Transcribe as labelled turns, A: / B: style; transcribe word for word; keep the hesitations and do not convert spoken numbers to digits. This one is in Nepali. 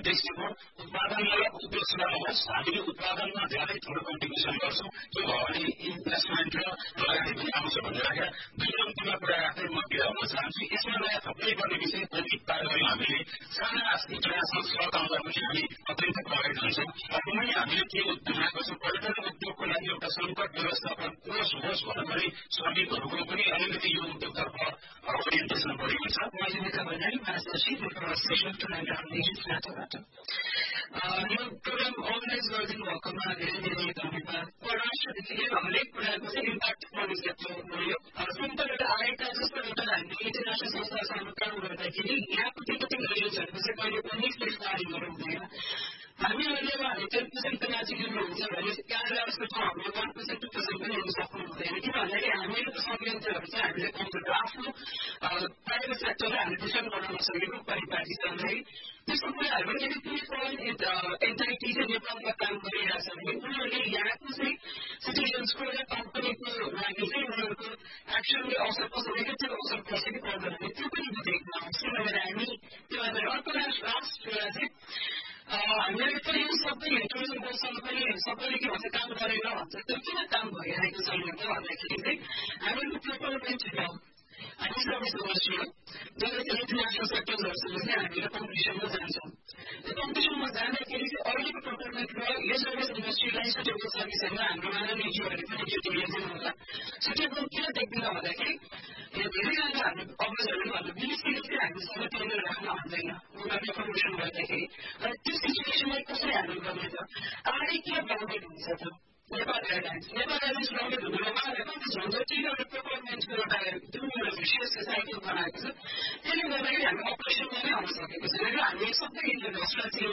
A: उद्देश्यको उत्पादनलाई उद्देश्य होस् हामीले उत्पादनमा धेरै ठुलो कम्पिटिसन गर्छौँ त्यो भयो भने इन्भेस्टमेन्ट र लगानी पनि आउँछ भनेर राखेर दुई अन्तिममा कुरा राख्दै म बिदा हुन चाहन्छु यसमा नयाँ थप्नै पर्ने विषय कोभिड पार्दै हामीले साना इन्टरनेसनल स्लट आउँदा पनि हामी अत्यन्त प्रभावित हुन्छौँ पनि हामीले के देखाएको छ पर्यटन उद्योगको लागि एउटा सङ्कट व्यवस्थापन कोष होस् भन्दा पनि श्रमिकहरूको पनि अलिकति यो उद्योगतर्फ ओरिएन्टेसन बढेको छ
B: मैले भन्नाले मानिसपछि सेसन टुर्नामेन्ट अर्गनाइजेसन नाटोबाट यो प्रोग्राम अर्गनाइज गरिदिनु भएकोमा धेरै धेरै धन्यवाद परराष्ट्रदेखि लिएर हरेक कुराको चाहिँ इम्प्याक्ट पर्ने क्षेत्र हो यो सिम्पल एउटा आएका जस्तो एउटा हामीले इन्टरनेसनल संस्थासँग काम गर्दाखेरि यहाँको टिकटिङ एजेन्टहरूको चाहिँ कहिले पनि सेफगार्डिङहरू हुँदैन हामी अहिले अब हामी टेन पर्सेन्टको माथि लिनुहुन्छ भने क्यानाडा जस्तो ठाउँमा वान पर्सेन्ट टू पर्सेन्ट पनि हुन सक्नु हुँदैन किन भन्दाखेरि हामीहरूको संयन्त्रहरू चाहिँ हामीले कम्प्युटर आफ्नो प्राइभेट सेक्टरलाई हामी डिफेन्ड गर्न नसकेको परिपाटीसँगै त्यस्तो कुराहरू यदि कुनै फरेन एन्टाइटी चाहिँ नेपालमा काम गरिरहेको छ भने उनीहरूले यहाँको चाहिँ सिटिजन्सको र कम्पनीको लागि चाहिँ उनीहरूको एक्सनले असर पर्छ नेगेटिभ असर पर्छ कि पर्दैन भने त्यो पनि बुझेको आउँछ किनभने हामी त्यो अर्को लास्ट कुरा चाहिँ हामीले त यो सबै टुरिज्म बोर्डसँग पनि सबैले के भन्छ काम गरेन भन्छ त्यो किन काम भइरहेको छैन त भन्दाखेरि चाहिँ हामीहरूको प्रोपोलमेन्ट छ हामी सर्भिस इन्डस्ट्री हो जब चाहिँ इन्टरनेसनल सेक्टर्सहरूसँग चाहिँ हामीले कम्पिटिसनमा जान्छौँ त्यो कम्पिटिसनमा जाँदाखेरि चाहिँ अहिलेको प्रोपोलमेन्ट र यो सर्भिस इन्डस्ट्रीलाई सुटेबल सर्भिसहरू हाम्रो माननीयज्यूहरूले पनि क्रिटिकली दिनुहुन्छ सुटेबल किन देख्दैन भन्दाखेरि यो धेरैजना हामी अफिसहरूले भन्दा बिलिसले चाहिँ हामी सबै टेन्डर राख्न हुँदैन उनीहरूले प्रमोसन गर्दाखेरि र त्यो सिचुएसनलाई कसरी ह्यान्डल गर्ने त आडै के बाउन्डेड हुन्छ त Nepal airlines Nepal airlines bounded हुनुमा उहाँहरूको त झन्झटी एउटा प्रोपोलमेन्टको एउटा जुन एउटा भिसियस साइकल बनाएको छ त्यसले गर्दाखेरि हामी अपरेसनमा नै आउन सकेको छैन र हामी सबै इन्टरनेसनल